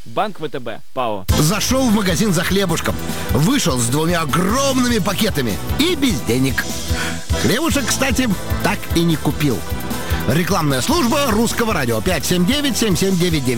Банк ВТБ, ПАО. Зашел в магазин за хлебушком, вышел с 2 огромными пакетами и без денег. Хлебушек, кстати, так и не купил. Рекламная служба Русского радио 579-7799.